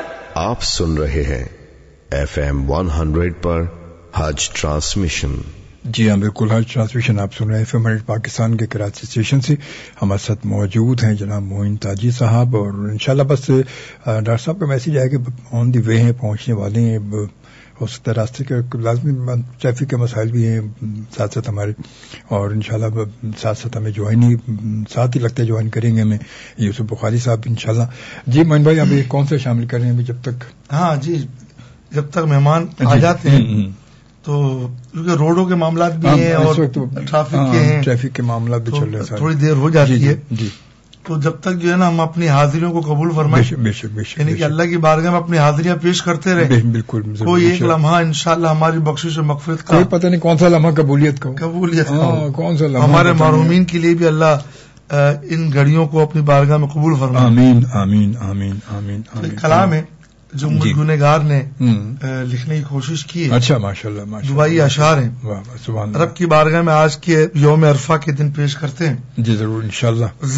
آپ سن رہے ہیں FM 100 پر حج ٹرانسمیشن. جی ہاں بالکل، حج ٹرانسمیشن آپ سن رہے ہیں FM 100 پاکستان کے کراچی اسٹیشن سے. ہمارے ساتھ موجود ہیں جناب معین تاجی صاحب، اور انشاءاللہ بس ڈاکٹر صاحب کا میسج آیا کہ آن دی وے ہیں، پہنچنے والے ہیں. ہو سکتا ہے راستے کے لازمی ٹریفک کے مسائل بھی ہیں ساتھ ساتھ ہمارے، اور انشاءاللہ ساتھ ساتھ ہمیں ساتھ ہی لگتا ہے جوائن کریں گے ہمیں یوسف بخاری صاحب انشاءاللہ. جی معین بھائی ابھی کون سے شامل کر رہے ہیں ابھی جب تک؟ ہاں جی، جب تک مہمان آ جاتے ہیں تو کیونکہ روڈوں کے معاملات بھی ہیں اور ٹریفک کے معاملات بھی چل رہے ہیں، تھوڑی دیر ہو جاتی ہے. جی تو جب تک جو ہے نا ہم اپنی حاضریوں کو قبول فرمائیں، بے شک یعنی کہ اللہ کی بارگاہ میں اپنی حاضریاں پیش کرتے رہے. بالکل، کوئی ایک لمحہ انشاءاللہ ہماری بخشش و مغفرت کا، کوئی پتہ نہیں کون سا لمحہ قبولیت کا کون سا لمحہ ہمارے محرومین کے لیے بھی اللہ ان گھڑیوں کو اپنی بارگاہ میں قبول فرمائے. آمین آمین آمین آمین. کلام ہے جو گنہگار نے لکھنے کی کوشش کی ہے. اچھا، ماشاءاللہ دعائی اشعار ہیں، سبحان اللہ. رب کی بارگاہ میں آج کے یوم عرفہ کے دن پیش کرتے ہیں. جی ضرور انشاءاللہ.